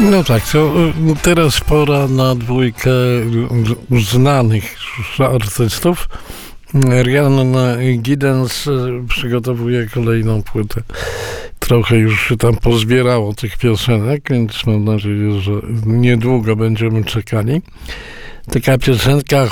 No tak, to teraz pora na dwójkę znanych artystów. Rhiannon Giddens przygotowuje kolejną płytę. Trochę już się tam pozbierało tych piosenek, więc mam nadzieję, że niedługo będziemy czekali. Taka piosenka